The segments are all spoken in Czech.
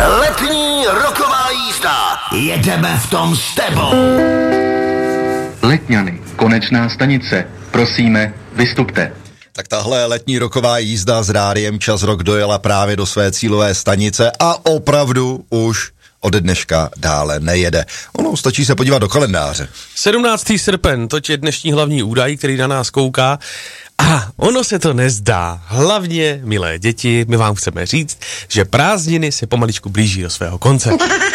Letní roková jízda. Jedeme v tom s tebou. Letňany, konečná stanice. Prosíme, vystupte. Tak tahle letní roková jízda s rádiem Čas Rock dojela právě do své cílové stanice a opravdu už ode dneška dále nejede. Ono stačí se podívat do kalendáře. 17. srpen, to je dnešní hlavní údaj, který na nás kouká. A ono se to nezdá. Hlavně, milé děti, my vám chceme říct, že prázdniny se pomaličku blíží do svého konce.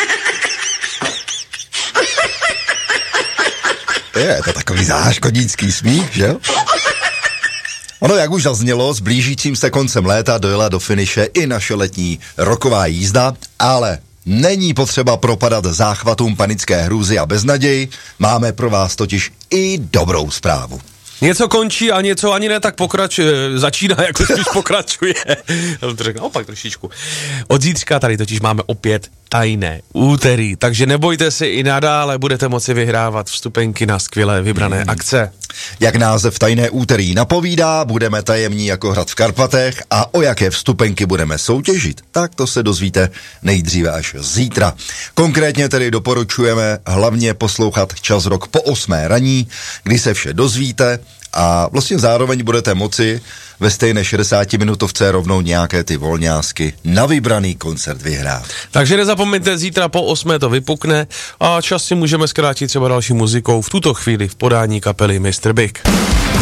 Je to takový záškodnický smích, že jo? Ono, jak už zaznělo, s blížícím se koncem léta dojela do finiše i naše letní roková jízda, ale není potřeba propadat záchvatům panické hrůzy a beznaději, máme pro vás totiž i dobrou zprávu. Něco končí a něco ani ne tak začíná, jako spíš pokračuje. To řeknu opak trošičku. Od zítřka tady totiž máme opět tajné úterý, takže nebojte se, i nadále budete moci vyhrávat vstupenky na skvělé vybrané akce. Jak název Tajné úterý napovídá, budeme tajemní jako hrad v Karpatech a o jaké vstupenky budeme soutěžit, tak to se dozvíte nejdříve až zítra. Konkrétně tedy doporučujeme hlavně poslouchat Čas Rock po 8 raní, kdy se vše dozvíte a vlastně zároveň budete moci ve stejné 60-minutovce rovnou nějaké ty volňásky na vybraný koncert vyhrát. Takže nezapomeňte, zítra po 8 to vypukne a čas si můžeme zkrátit třeba další muzikou, v tuto chvíli v podání kapely Mr. Big.